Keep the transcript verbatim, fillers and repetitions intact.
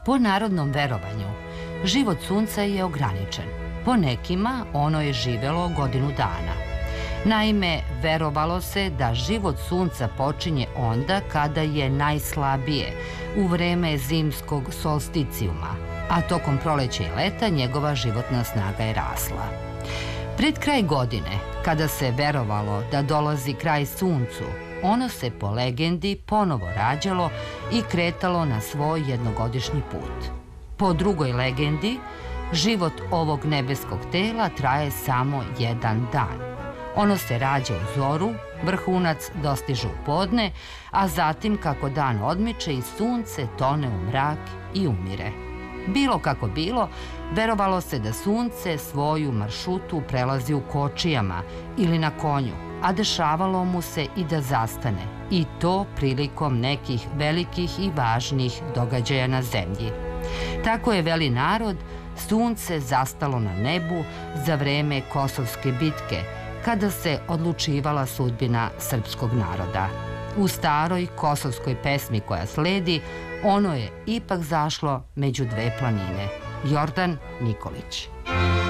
Po narodnom verovanju, život sunca je ograničen. Po nekima ono je živelo godinu dana. Naime, verovalo se da život sunca počinje onda kada je najslabije, u vreme zimskog solsticijuma, a tokom proleća i leta njegova životna snaga je rasla. Pred kraj godine, kada se verovalo da dolazi kraj suncu, ono se po legendi ponovo rađalo i kretalo na svoj jednogodišnji put. Po drugoj legendi, život ovog nebeskog tela traje samo jedan dan. Ono se rađa u zoru, vrhunac dostiže u podne, a zatim kako dan odmiče i sunce tone u mrak i umire. Bilo kako bilo, verovalo se da sunce svoju maršrutu prelazi u kočijama ili na konju, a dešavalo mu se i da zastane, i to prilikom nekih velikih i važnih događaja na zemlji. Tako je, veli narod, sunce zastalo na nebu za vreme Kosovske bitke, kada se odlučivala sudbina srpskog naroda. U staroj kosovskoj pesmi koja sledi, ono je ipak zašlo među dve planine. Jordan Nikolić.